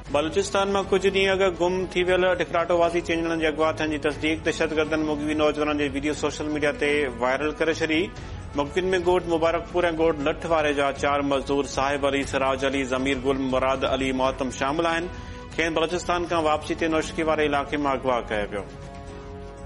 बलूचिस्तान में कुछ ॾींहं अॻु गुम थी वियल टिकराटोवासी चेंजणनि जे अगवा थियण जी तस्दीक दहशतगर्दनि मुगवी नौजवाननि जे वीडियो सोशल मीडिया ते वायरल करे छॾी। मुगविन में ॻोठ मुबारकपुर ऐं ॻोठ लठ वारे जा 4 मज़दूर साहिब अली, सिराज अली, ज़मीर गुल, मुराद अली, मोहतम शामिल आहिनि। खेनि बलूचिस्तान खां वापसी ते नौशकी वारे इलाक़े मां अगवा कयो वियो।